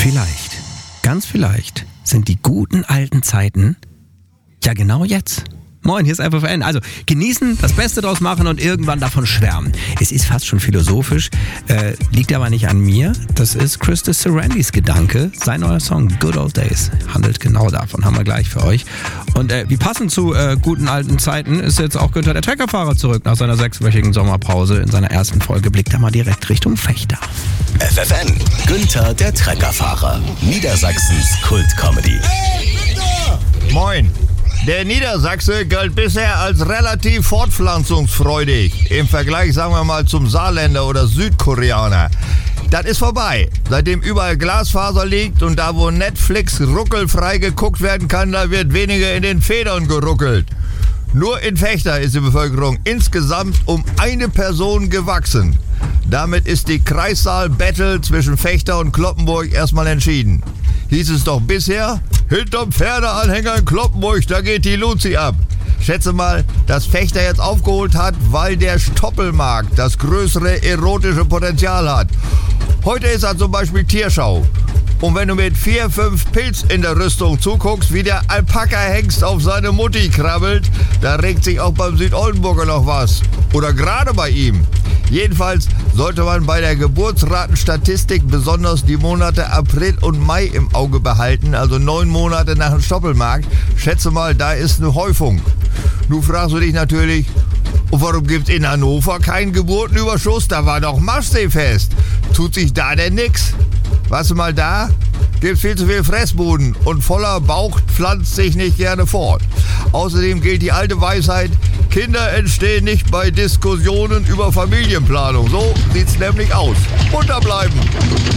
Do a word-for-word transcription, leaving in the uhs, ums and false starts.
Vielleicht, ganz vielleicht, sind die guten alten Zeiten ja genau jetzt. Moin, hier ist F F N. Also genießen, das Beste draus machen und irgendwann davon schwärmen. Es ist fast schon philosophisch, äh, liegt aber nicht an mir. Das ist Christus Sarandis Gedanke. Sein neuer Song Good Old Days handelt genau davon. Haben wir gleich für euch. Und äh, wie passend zu äh, guten alten Zeiten ist jetzt auch Günther, der Treckerfahrer, zurück nach seiner sechswöchigen Sommerpause. In seiner ersten Folge blickt er mal direkt Richtung Fechter. F F N, Günther, der Treckerfahrer. Niedersachsens Kult-Comedy. Hey, Günther! Moin. Der Niedersachse galt bisher als relativ fortpflanzungsfreudig. Im Vergleich, sagen wir mal, zum Saarländer oder Südkoreaner. Das ist vorbei. Seitdem überall Glasfaser liegt und da, wo Netflix ruckelfrei geguckt werden kann, da wird weniger in den Federn geruckelt. Nur in Fechter ist die Bevölkerung insgesamt um eine Person gewachsen. Damit ist die Kreissaal-Battle zwischen Fechter und Cloppenburg erstmal entschieden. Hieß es doch bisher, hinterm Pferdeanhänger in Cloppenburg, da geht die Luzi ab. Schätze mal, dass Fechter jetzt aufgeholt hat, weil der Stoppelmarkt das größere erotische Potenzial hat. Heute ist er zum Beispiel Tierschau. Und wenn du mit vier, fünf Pilz in der Rüstung zuguckst, wie der Alpaka-Hengst auf seine Mutti krabbelt, da regt sich auch beim Südoldenburger noch was. Oder gerade bei ihm. Jedenfalls sollte man bei der Geburtsratenstatistik besonders die Monate April und Mai im Auge behalten, also neun Monate nach dem Stoppelmarkt. Schätze mal, da ist eine Häufung. Nun fragst du dich natürlich, und warum gibt's in Hannover keinen Geburtenüberschuss? Da war doch Maschseefest. Tut sich da denn nix? Warst du mal da? Gibt's viel zu viel Fressbuden und voller Bauch pflanzt sich nicht gerne fort. Außerdem gilt die alte Weisheit, Kinder entstehen nicht bei Diskussionen über Familienplanung. So sieht's nämlich aus. Munter bleiben!